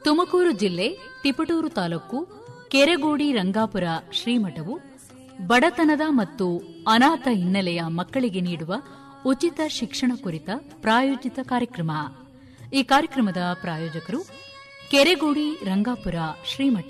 ತುಮಕೂರು ಜಿಲ್ಲೆ ತಿಪಟೂರು ತಾಲೂಕು ಕೆರೆಗೋಡಿ ರಂಗಾಪುರ ಶ್ರೀಮಠವು ಬಡತನದ ಮತ್ತು ಅನಾಥ ಹಿನ್ನೆಲೆಯ ಮಕ್ಕಳಿಗೆ ನೀಡುವ ಉಚಿತ ಶಿಕ್ಷಣ ಕುರಿತ ಪ್ರಾಯೋಜಿತ ಕಾರ್ಯಕ್ರಮ. ಈ ಕಾರ್ಯಕ್ರಮದ ಪ್ರಾಯೋಜಕರು ಕೆರೆಗೋಡಿ ರಂಗಾಪುರ ಶ್ರೀಮಠ.